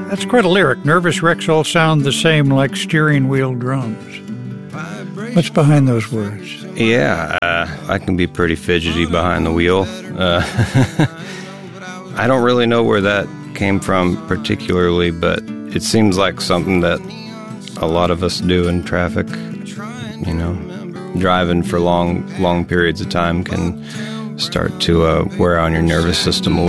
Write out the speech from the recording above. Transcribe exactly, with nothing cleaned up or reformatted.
That's quite a lyric. Nervous wrecks all sound the same like steering wheel drums. What's behind those words? Yeah, uh, I can be pretty fidgety behind the wheel. Uh, I don't really know where that came from particularly, but it seems like something that a lot of us do in traffic. You know, driving for long, long periods of time can start to uh, wear on your nervous system a